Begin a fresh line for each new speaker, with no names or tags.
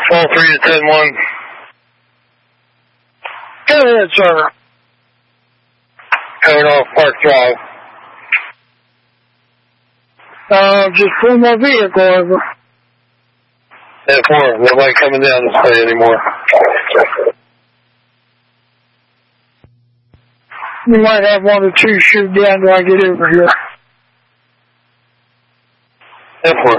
12-3 to 10-1.
Go ahead, sir.
Coming off Park Drive.
Just pull my vehicle over.
10-4. Nobody coming down this way anymore.
We might have one or two shoot down till I get over here.
10-4.